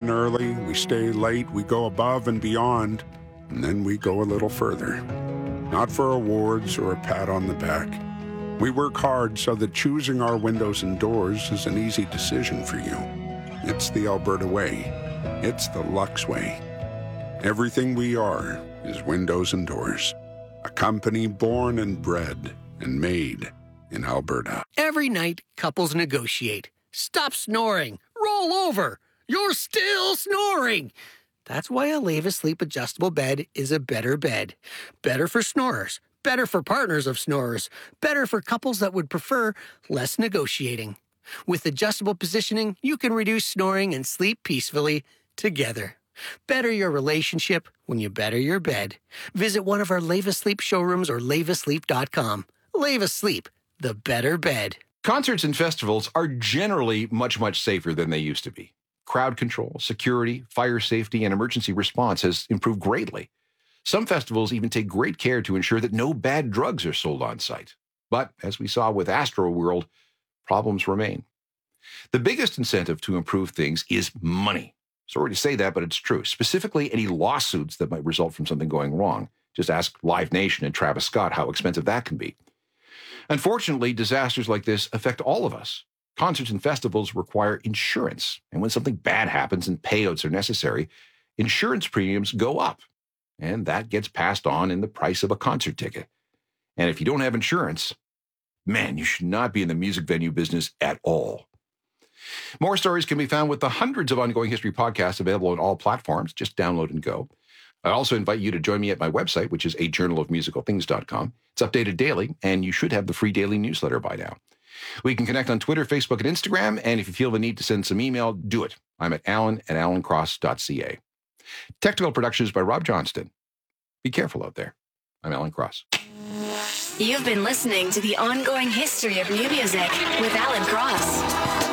in early, we stay late, we go above and beyond, and then we go a little further. Not for awards or a pat on the back. We work hard so that choosing our windows and doors is an easy decision for you. It's the Alberta way. It's the Lux way. Everything we are is windows and doors. A company born and bred and made in Alberta. Every night, couples negotiate. Stop snoring. Roll over. You're still snoring. That's why a Leva Sleep adjustable bed is a better bed. Better for snorers. Better for partners of snorers. Better for couples that would prefer less negotiating. With adjustable positioning, you can reduce snoring and sleep peacefully together. Better your relationship when you better your bed. Visit one of our Leva Sleep showrooms or levasleep.com. Leva Sleep, the better bed. Concerts and festivals are generally much, much safer than they used to be. Crowd control, security, fire safety, and emergency response has improved greatly. Some festivals even take great care to ensure that no bad drugs are sold on site. But, as we saw with Astroworld, problems remain. The biggest incentive to improve things is money. Sorry to say that, but it's true. Specifically, any lawsuits that might result from something going wrong. Just ask Live Nation and Travis Scott how expensive that can be. Unfortunately, disasters like this affect all of us. Concerts and festivals require insurance. And when something bad happens and payouts are necessary, insurance premiums go up. And that gets passed on in the price of a concert ticket. And if you don't have insurance, man, you should not be in the music venue business at all. More stories can be found with the hundreds of ongoing history podcasts available on all platforms. Just download and go. I also invite you to join me at my website, which is ajournalofmusicalthings.com. It's updated daily, and you should have the free daily newsletter by now. We can connect on Twitter, Facebook, and Instagram, and if you feel the need to send some email, do it. I'm at alan@alancross.ca. Technical production is by Rob Johnston. Be careful out there. I'm Alan Cross. You've been listening to the ongoing history of new music with Alan Cross.